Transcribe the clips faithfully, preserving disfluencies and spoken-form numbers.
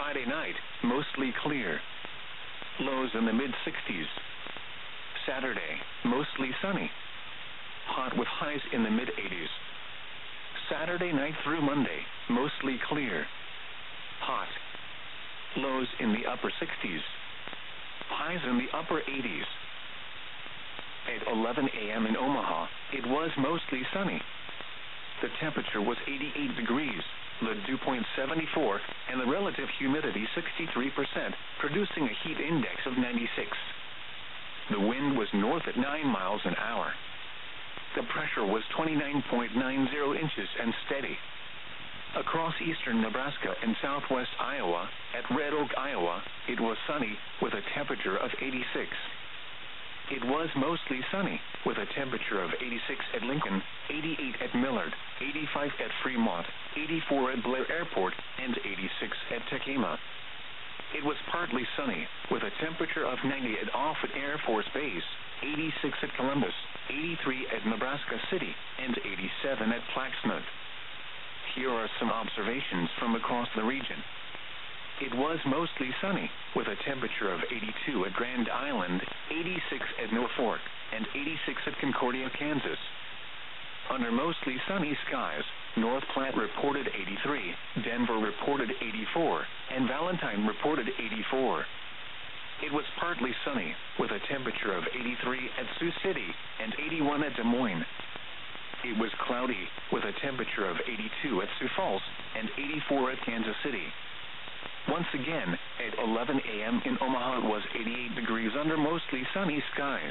Friday night, mostly clear. Lows in the mid sixties. Saturday, mostly sunny. Hot with highs in the mid eighties. Saturday night through Monday, mostly clear. Hot. Lows in the upper sixties. Highs in the upper eighties. At eleven a.m. in Omaha, it was mostly sunny. The temperature was eighty-eight degrees, the dew point seventy-four, and the relative humidity sixty-three percent, producing a heat index of ninety-six. The wind was north at nine miles an hour. The pressure was twenty-nine point nine zero inches and steady. Across eastern Nebraska and southwest Iowa, at Red Oak, Iowa, it was sunny, with a temperature of eighty-six. It was mostly sunny, with a temperature of eighty-six at Lincoln, eighty-eight at Millard, eighty-five at Fremont, eighty-four at Blair Airport, and eighty-six at Tekema. It was partly sunny, with a temperature of ninety at Offutt Air Force Base, eighty-six at Columbus, eighty-three at Nebraska City, and eighty-seven at Plaquemine. Here are some observations from across the region. It was mostly sunny, with a temperature of eighty-two at Grand Island, eighty-six at Norfolk, and eighty-six at Concordia, Kansas. Under mostly sunny skies, North Platte reported eighty-three, Denver reported eighty-four, and Valentine reported eighty-four. It was partly sunny, with a temperature of eighty-three at Sioux City and eighty-one at Des Moines. It was cloudy, with a temperature of eighty-two at Sioux Falls and eighty-four at Kansas City. Once again, at eleven a.m. in Omaha it was eighty-eight degrees under mostly sunny skies.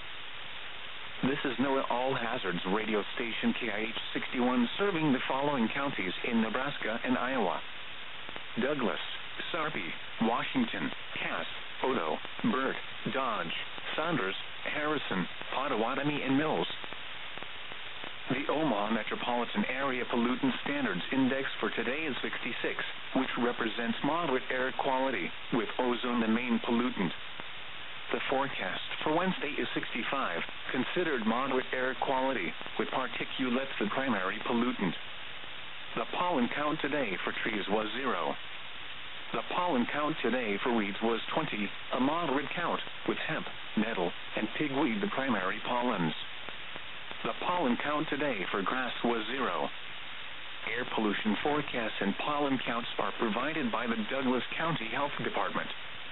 This is NOAA All Hazards radio station K I H sixty-one, serving the following counties in Nebraska and Iowa: Douglas, Sarpy, Washington, Cass, Odo, Burt, Dodge, Saunders, Harrison, Pottawatomie, and Mills. The Omaha Metropolitan Area Pollutant Standards Index for today is sixty-six, which represents moderate air quality, with ozone the main pollutant. The forecast for Wednesday is sixty-five, considered moderate air quality, with particulates the primary pollutant. The pollen count today for trees was zero. The pollen count today for weeds was twenty, a moderate count, with hemp, nettle, and pigweed the primary pollens. The pollen count today for grass was zero. Air pollution forecasts and pollen counts are provided by the Douglas County Health Department.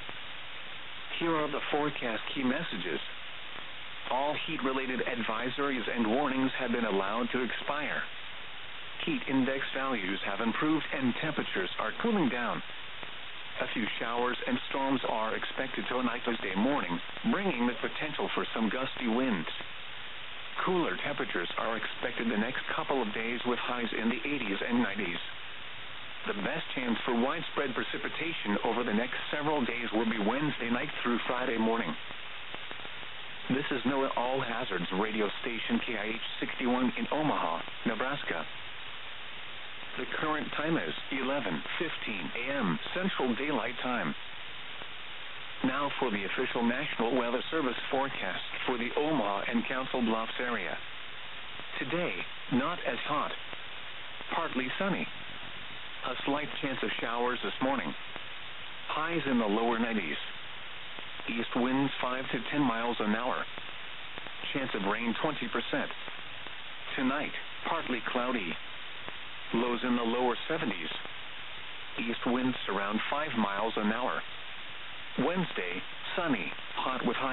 Here are the forecast key messages. All heat-related advisories and warnings have been allowed to expire. Heat index values have improved and temperatures are cooling down. A few showers and storms are expected tonight, Tuesday morning, bringing the potential for some gusty winds. Cooler temperatures are expected the next couple of days, with highs in the eighties and nineties. The best chance for widespread precipitation over the next several days will be Wednesday night through Friday morning. This is NOAA All Hazards radio station K I H sixty-one in Omaha, Nebraska. The current time is eleven fifteen a.m. Central Daylight Time. Now for the official National Weather Service forecast for the Omaha and Council Bluffs area. Today, not as hot. Partly sunny. A slight chance of showers this morning. Highs in the lower nineties. East winds five to ten miles an hour. Chance of rain twenty percent. Tonight, partly cloudy. Lows in the lower seventies. East winds around five miles an hour. Wednesday, sunny, hot with high